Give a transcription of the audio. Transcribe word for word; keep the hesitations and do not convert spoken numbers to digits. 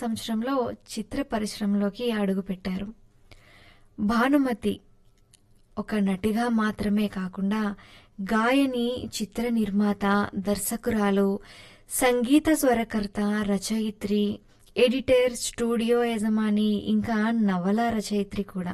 సంవత్సరంలో చిత్ర పరిశ్రమలోకి అడుగుపెట్టారు. భానుమతి ఒక నటిగా మాత్రమే కాకుండా గాయని, చిత్ర నిర్మాత, దర్శకురాలు, సంగీత స్వరకర్త, రచయిత్రి, ఎడిటర్, స్టూడియో యజమాని, ఇంకా నవల రచయిత్రి కూడా.